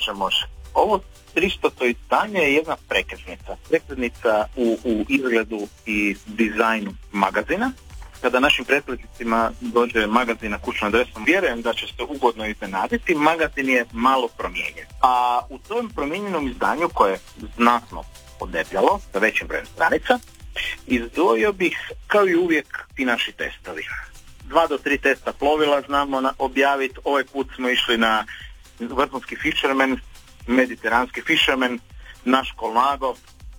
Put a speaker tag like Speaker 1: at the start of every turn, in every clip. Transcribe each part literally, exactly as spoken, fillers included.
Speaker 1: Može, može. Ovo tristoto izdanje je jedna prekretnica. Prekretnica u, u izgledu i dizajnu magazina. Kada našim pretplatnicima dođe magazin na kućnom adresom, vjerujem da će se ugodno iznenaditi. Magazin je malo promijenjen. A u tom promijenjenom izdanju, koje je znatno podebljalo, sa većim brojem stranica, izdvojio bih, kao i uvijek, ti naši testovi. Dva do tri testa plovila znamo na, objaviti. Ovaj put smo išli na vrhunski Fisherman, mediteranski Fisherman, naš Colnago.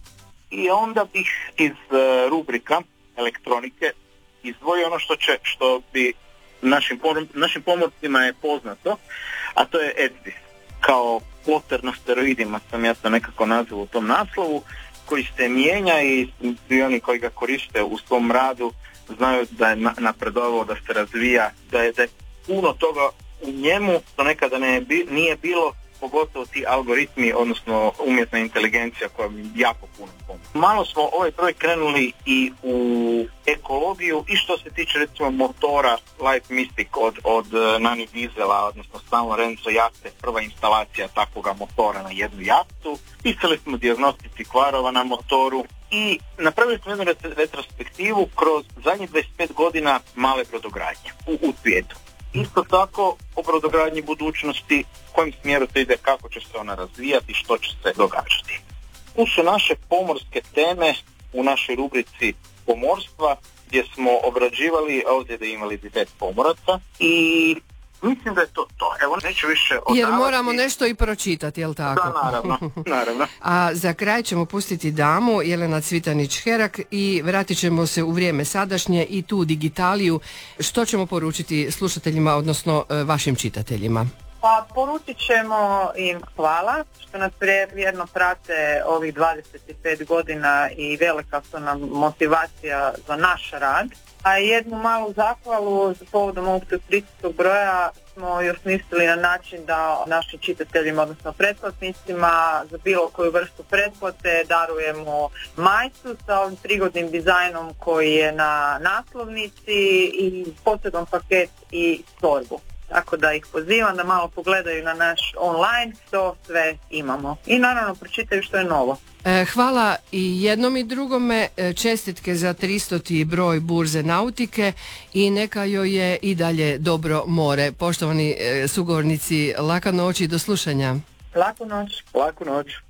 Speaker 1: I onda bih iz uh, rubrika elektronike izdvojio ono što će, što bi našim, našim pomorcima je poznato, a to je Edis. Kao ploter na steroidima sam ja to nekako nazvao u tom naslovu, koji se mijenja i svi oni koji ga koriste u svom radu znaju da je napredovao, da se razvija, da je, da je puno toga u njemu, to nekada ne, nije bilo, pogotovo ti algoritmi, odnosno umjetna inteligencija koja bi jako puno pomoći. Malo smo ovaj projekt krenuli i u ekologiju i što se tiče recimo motora Light Mystic od, od Nani Diesela, odnosno San Lorenzo jahte, prva instalacija takvoga motora na jednu jahtu. Pisali smo dijagnostici kvarova na motoru i napravili smo jednu retrospektivu kroz zadnjih dvadeset pet godina male brodogradnje u, u svijetu. Isto tako o brodogradnji budućnosti, u kojem smjeru to ide, kako će se ona razvijati, što će se događati. Tu su naše pomorske teme u našoj rubrici pomorstva, gdje smo obrađivali ovdje da imali devet pomoraca i mislim da je to to. Evo, neću više odavati.
Speaker 2: Jer moramo nešto i pročitati, jel tako?
Speaker 1: Da, naravno, naravno.
Speaker 2: A za kraj ćemo pustiti damu Jelena Cvitanić-Herak i vratit ćemo se u vrijeme sadašnje i tu digitaliju. Što ćemo poručiti slušateljima, odnosno vašim čitateljima?
Speaker 3: Pa poručit ćemo im hvala što nas vjerno prate ovih dvadeset pet godina i velika su nam motivacija za naš rad. A jednu malu zahvalu za povodom ovog tristotog broja smo još mislili na način da našim čitateljima, odnosno pretplatnicima, za bilo koju vrstu pretplate darujemo majicu sa ovim prigodnim dizajnom koji je na naslovnici i poseban paket i torbu. Tako da ih pozivam da malo pogledaju na naš online, to sve imamo. I naravno pročitaju što je novo.
Speaker 2: Hvala i jednom i drugome, čestitke za tristoti broj Burze nautike i neka joj je i dalje dobro more. Poštovani sugovornici, laka noć i do slušanja.
Speaker 3: Laku noć.
Speaker 1: Laku noć.